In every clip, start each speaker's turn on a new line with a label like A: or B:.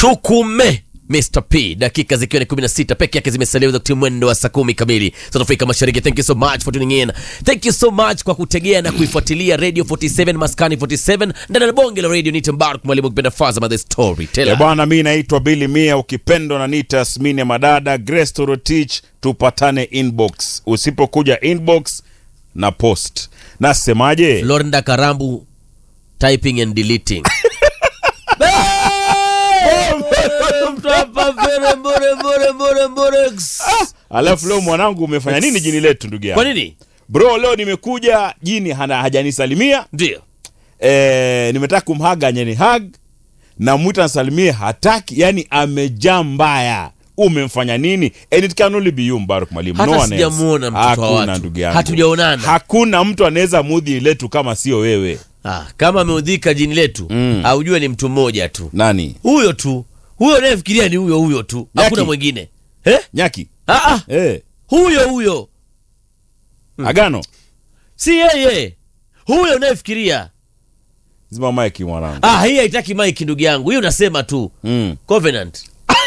A: Chukume Mr. P, dakika zikiwa ni 16 peke yake zimesalia wakati mwendo wa saa 10 kamili za Afrika Mashariki. Thank you so much for tuning in. Thank you so much kwa kutegea na kuifuatilia Radio 47 Maskani 47 ndani ya bonge la radio. Nita Mbaruk mwalimu kipenda Fazama the Storyteller.
B: Bwana, mimi naitwa Billy Mia, ukipendo na Nita Asmini Madada, Grace Torotich. Tupatane inbox, usipokuja inbox na post. Nasemaje?
A: Florida Karambu typing and deleting.
B: Alafu leo mwanangu umefanya nini jini letu ndugu yangu?
A: Kwa nini?
B: Bro, leo nimekuja jini hajanisalimia.
A: Ndio.
B: Nimetaka kumhaga nyeni hug na mwita nasalimie hataki, yani amejaa mbaya. Umemfanya nini? And it can only be you Mbaruk mwalimu.
A: Hata sijamuona mtoto wa watu. Hatujaonana.
B: Hakuna mtu anaweza mudhi letu kama sio wewe.
A: Kama ameudhika jini letu, aujue ni mtu mmoja tu.
B: Nani?
A: Huyo tu. Huyo unayefikiria ni huyo tu. Hakuna mwingine.
B: Nyaki.
A: Huyo.
B: Agano.
A: Si yeye. Huyo unayefikiria.
B: Zima Mike mwanangu.
A: Hii haitaki Mike ndugu yangu. Hiyo unasema tu. Covenant.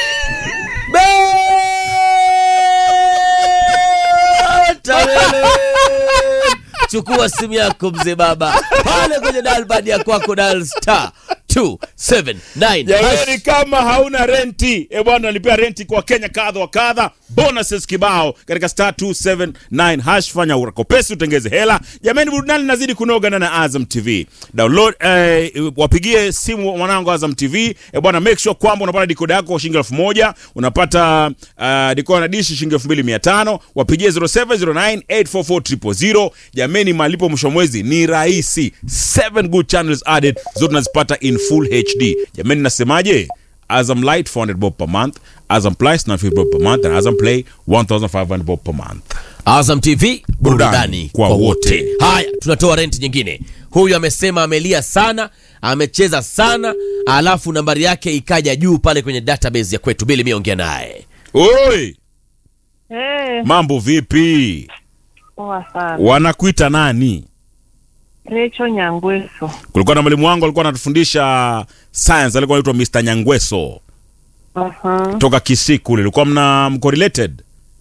A: Chukua simu yako mzee baba. Pale kwenye dial pad ya kwako dial star 279.
B: Jamani, kama hauna renti, bwana alipia renti kwa Kenya kadha wa kadha, bonuses kibao katika star 279 hash, fanya urakopesi utengeze hela. Jamani, burudani nazidi kunoga na Azam TV. Download wapigie simu mwanangu Azam TV. Bwana, make sure kwamba unapata decoder yako kwa shilingi 1000, unapata decoder na dish shilingi 2500. Wapigie 0709844000. Jamani, malipo mwisho mwezi ni rahisi. 7 good channels added, zote unazipata in full HD. Jamani, nasemaje? Azam Lite 400 bob per month, Azam Plus 950 bob per month, and Azam Play 1500 bob per month.
A: Azam TV, burudani kwa wote. Haya, tunatoa rent nyingine. Huyu amesema amelia sana, amecheza sana, alafu nambari yake ikaja juu pale kwenye database ya kwetu. Bili miongea naye.
B: Oi! Mambo vipi?
C: Poa sana.
B: Wanakuita nani?
C: Recho Nyangweso.
B: Kulikuwa na mwalimu wangu alikuwa anatufundisha science, alikuwa anaitwa Mr. Nyangweso. Toka Kisii kule. Ulikuwa mko related?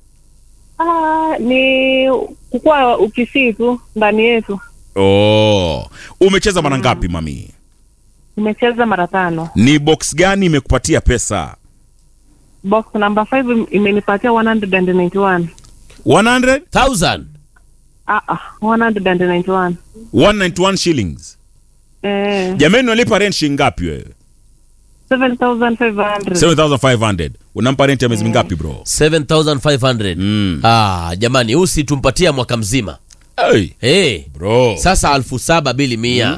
C: Ni kukua ukisii tu ndani yetu.
B: Umecheza mara ngapi mami?
C: Nimecheza mara 5.
B: Ni box gani imekupatia pesa?
C: Box number 5 imenipatia 191.
B: 100,000?
C: 191.
B: 191 shillings. Jamani, unalipa rent shilingi ngapi wewe?
C: 7,500.
B: 7,500. Unampa rent ya miezi mingapi bro?
A: 7,500. Jamani, usitumpatia mwaka mzima.
B: Bro.
A: Sasa 7,000 Bili 100.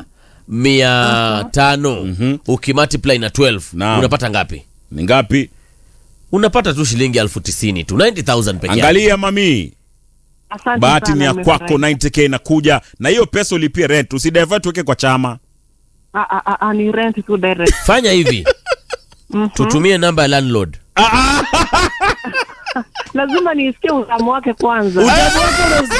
A: 500. Ukimultiply na 12, unapata ngapi?
B: Ni ngapi?
A: Unapata tu shilingi 90,000 tu. 90,000 pekee.
B: Angalia mami. Bahati ni ya kwako, 90k inakuja. Na hiyo pesa ulipie rent, usidivert weke kwa chama.
C: Ni rent tu direct.
A: Fanya hivi. Tutumie namba ya landlord.
C: Lazima nisikie utamu wake kwanza.
A: Utamu wake